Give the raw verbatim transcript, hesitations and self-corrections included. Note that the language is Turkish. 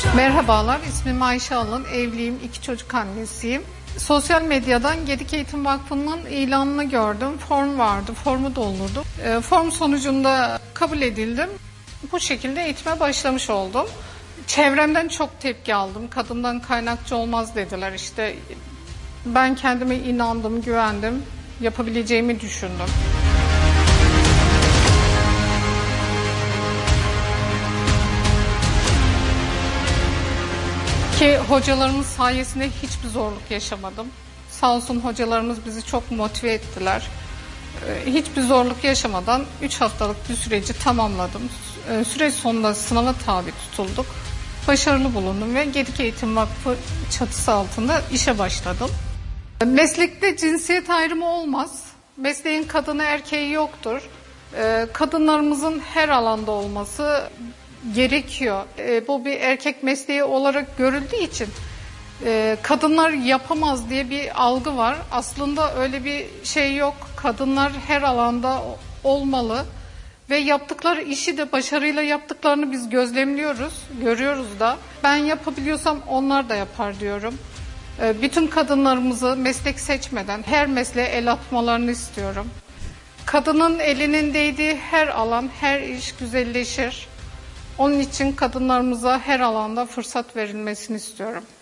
Merhabalar, ismim Ayşe Alın, evliyim, iki çocuk annesiyim. Sosyal medyadan Gedik Eğitim Vakfı'nın ilanını gördüm, form vardı, formu doldurdum. E, form sonucunda kabul edildim, bu şekilde eğitime başlamış oldum. Çevremden çok tepki aldım, kadından kaynakçı olmaz dediler işte. Ben kendime inandım, güvendim, yapabileceğimi düşündüm. Ki hocalarımız sayesinde hiçbir zorluk yaşamadım. Sağ olsun hocalarımız bizi çok motive ettiler. Hiçbir zorluk yaşamadan üç haftalık bir süreci tamamladım. Süreç sonunda sınava tabi tutulduk. Başarılı bulundum ve Gedik Eğitim Vakfı çatısı altında işe başladım. Meslekte cinsiyet ayrımı olmaz. Mesleğin kadını erkeği yoktur. Kadınlarımızın her alanda olması gerekiyor. E, bu bir erkek mesleği olarak görüldüğü için e, kadınlar yapamaz diye bir algı var. Aslında öyle bir şey yok. Kadınlar her alanda olmalı ve yaptıkları işi de başarıyla yaptıklarını biz gözlemliyoruz, görüyoruz da. Ben yapabiliyorsam onlar da yapar diyorum. E, bütün kadınlarımızı meslek seçmeden her mesleğe el atmalarını istiyorum. Kadının elinin değdiği her alan, her iş güzelleşir. Onun için kadınlarımıza her alanda fırsat verilmesini istiyorum.